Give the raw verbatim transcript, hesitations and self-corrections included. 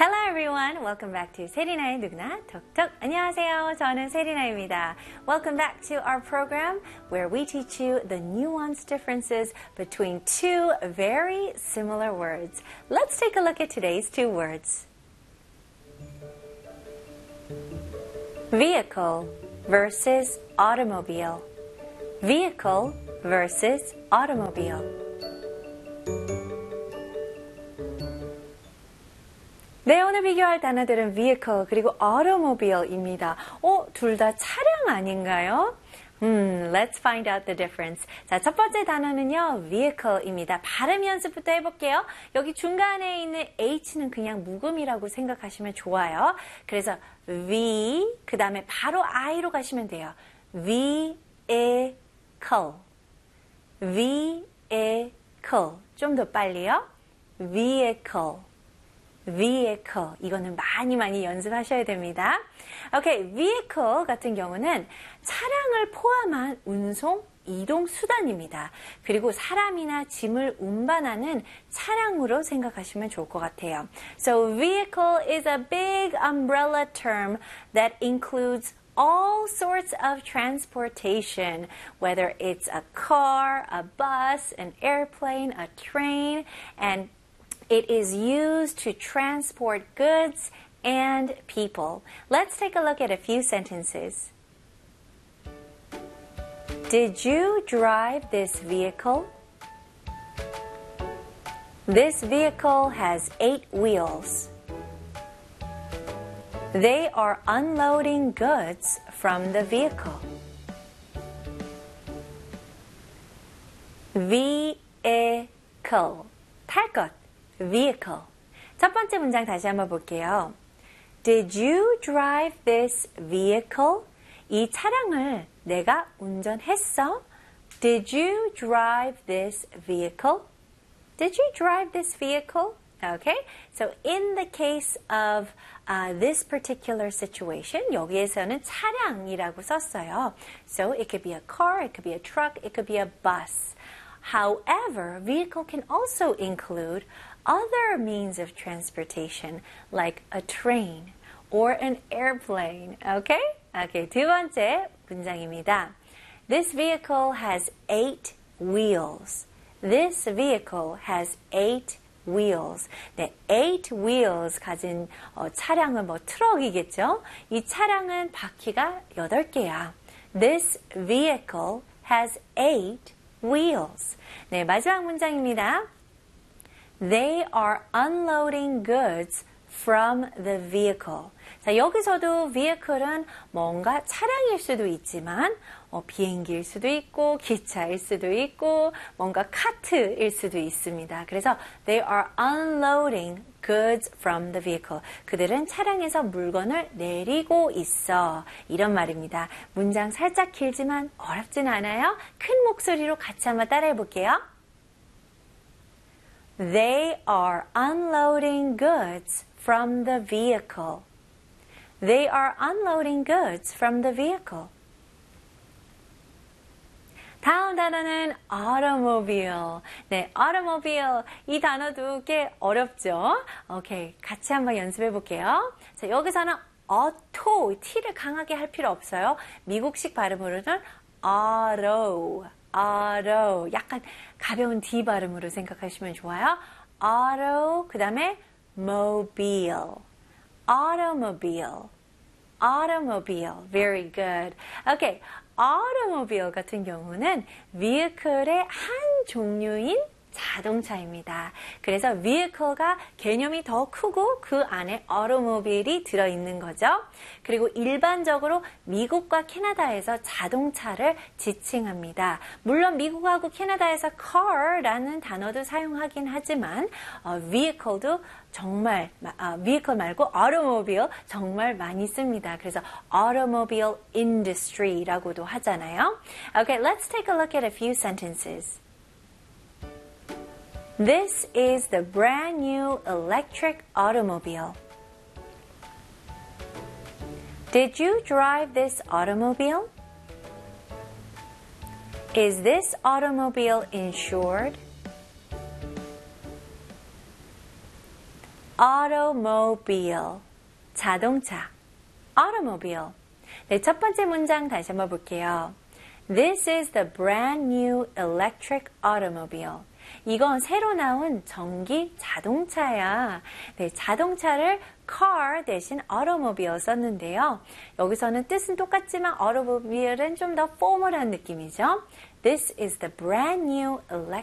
Hello everyone, welcome back to 세리나의 누구나 톡톡. 안녕하세요, 저는 세리나입니다. Welcome back to our program where we teach you the nuanced differences between two very similar words. Let's take a look at today's two words. Vehicle versus automobile. Vehicle versus automobile. 네, 오늘 비교할 단어들은 vehicle 그리고 automobile입니다. 어, 둘 다 차량 아닌가요? 음, let's find out the difference. 자, 첫 번째 단어는요, vehicle입니다. 발음 연습부터 해볼게요. 여기 중간에 있는 H는 그냥 묵음이라고 생각하시면 좋아요. 그래서 V, 그 다음에 바로 I로 가시면 돼요. vehicle, vehicle. 좀 더 빨리요. vehicle. vehicle. 이거는 많이 많이 연습하셔야 됩니다. 오케이, vehicle 같은 경우는 차량을 포함한 운송, 이동 수단입니다. 그리고 사람이나 짐을 운반하는 차량으로 생각하시면 좋을 것 같아요. So vehicle is a big umbrella term that includes all sorts of transportation, whether it's a car, a bus, an airplane, a train, and it is used to transport goods and people. Let's take a look at a few sentences. Did you drive this vehicle? This vehicle has eight wheels. They are unloading goods from the vehicle. Vehicle. 탈 것. vehicle. 첫 번째 문장 다시 한번 볼게요. Did you drive this vehicle? 이 차량을 내가 운전했어? Did you drive this vehicle? Did you drive this vehicle? Okay, so in the case of uh, this particular situation, 여기에서는 차량이라고 썼어요. So it could be a car, it could be a truck, it could be a bus. However, vehicle can also include other means of transportation, like a train or an airplane. Okay? Okay, 두 번째 문장입니다. This vehicle has eight wheels. This vehicle has eight wheels. 네, eight wheels 가진 어, 차량은 뭐 트럭이겠죠? 이 차량은 바퀴가 여덟 개야. This vehicle has eight wheels. 네, 마지막 문장입니다. They are unloading goods from the vehicle. 자, 여기서도 vehicle은 뭔가 차량일 수도 있지만 어, 비행기일 수도 있고 기차일 수도 있고 뭔가 카트일 수도 있습니다. 그래서 they are unloading goods from the vehicle. 그들은 차량에서 물건을 내리고 있어. 이런 말입니다. 문장 살짝 길지만 어렵진 않아요. 큰 목소리로 같이 한번 따라해 볼게요. They are unloading goods from the vehicle. They are unloading goods from the vehicle. 다음 단어는 automobile. 네, automobile. 이 단어도 꽤 어렵죠? 오케이, 같이 한번 연습해 볼게요. 자, 여기서는 auto, t를 강하게 할 필요 없어요. 미국식 발음으로는 auto. auto, 약간 가벼운 D 발음으로 생각하시면 좋아요. auto, 그 다음에 mobile, automobile, automobile, very good. Okay, automobile 같은 경우는 vehicle의 한 종류인 자동차입니다. 그래서 vehicle가 개념이 더 크고 그 안에 automobile이 들어있는 거죠. 그리고 일반적으로 미국과 캐나다에서 자동차를 지칭합니다. 물론 미국하고 캐나다에서 car라는 단어도 사용하긴 하지만 어, vehicle도 정말 어, vehicle 말고 automobile 정말 많이 씁니다. 그래서 automobile industry라고도 하잖아요. Okay, let's take a look at a few sentences. This is the brand new electric automobile. Did you drive this automobile? Is this automobile insured? automobile. 자동차. automobile. 네, 첫 번째 문장 다시 한번 볼게요. This is the brand new electric automobile. 이건 새로 나온 전기 자동차야. 네, 자동차를 car 대신 automobile 썼는데요. 여기서는 뜻은 똑같지만 automobile은 좀 더 포멀한 느낌이죠. This is the brand new electric